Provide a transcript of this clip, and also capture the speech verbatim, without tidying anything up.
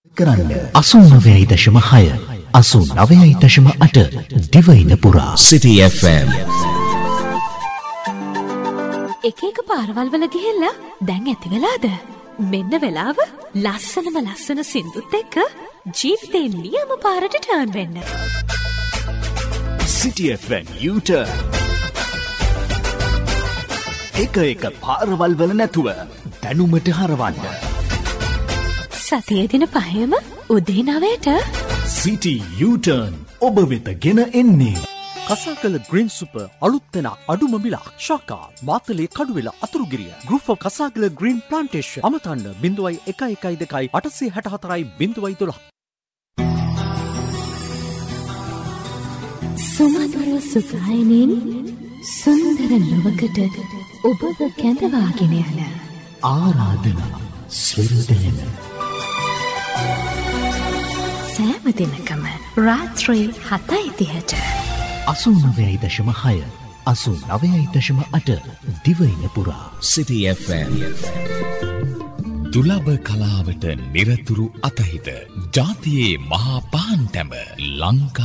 කරන්න අසූ නවයයි දශම හය අසූ නවයයි දශම අට දිවයින පුරා City F M. එක එක පාරවල් වල ගිහිල්ලා දැන් ඇති වෙලාද? මෙන්න වෙලාව ලස්සනම ලස්සන සින්දුත් එක්ක ජීවිතේ නියම පාරට ටර්න් වෙන්න. City F M U-turn. එක එක පාරවල් වල නැතුව දැනුමට හරවන්න. සතියේ දින පහේම උදේ නවයට City U-turn ඔබ වෙත ගෙන එන්නේ. කසාකල ග්‍රීන් සුපර් අලුත් වෙන අඩුම මිලක් ශාකා Matale Kaduwela Athurugiriya group of කසාකල green plantation අමතන්න zero one one one two आठ छह सात चार ज़ीरो वन वन සුමధుර සුඛායනින් සුන්දර ලොවකට ඔබව කැඳවාගෙන යන ආරාධනා ස්වරදයන සෑම දිනකම රාත්‍රී හතයි තිහට අසූ නවයයි දශම හය අසූ නවයයි දශම අට දිවයින පුරා City F M. දුලබ කලාවට නිරතුරු අතහිත ජාතියේ මහා පහන් තැඹ ලංකා